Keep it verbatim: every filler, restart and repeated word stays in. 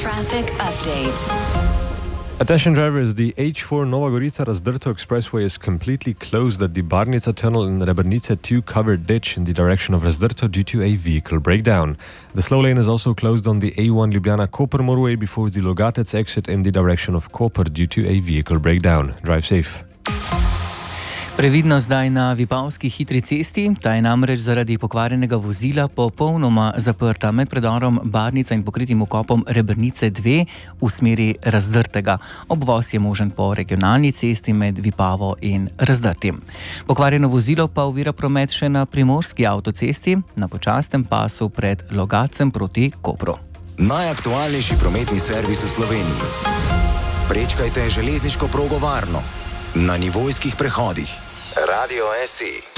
Traffic update. Attention drivers, the H four Nova Gorica-Razdrto Expressway is completely closed at the Barnica Tunnel in Rebrnica two covered ditch in the direction of Razdrto due to a vehicle breakdown. The slow lane is also closed on the A one Ljubljana-Koper motorway before the Logatec exit in the direction of Koper due to a vehicle breakdown. Drive safe. Previdno zdaj na Vipavski hitri cesti, ta je namreč zaradi pokvarjenega vozila popolnoma zaprta med predorom Barnica in pokritim vkopom Rebrnice dve v smeri Razdrtega. Obvoz je možen po regionalni cesti med Vipavo in Razdrtim. Pokvarjeno vozilo pa ovira promet še na primorski avtocesti, na počasnem pasu pred Logacem proti Kopru. Najaktualnejši prometni servis v Sloveniji. Prečkajte železniško progo varno. Na nivojskih prehodih. Radio S I.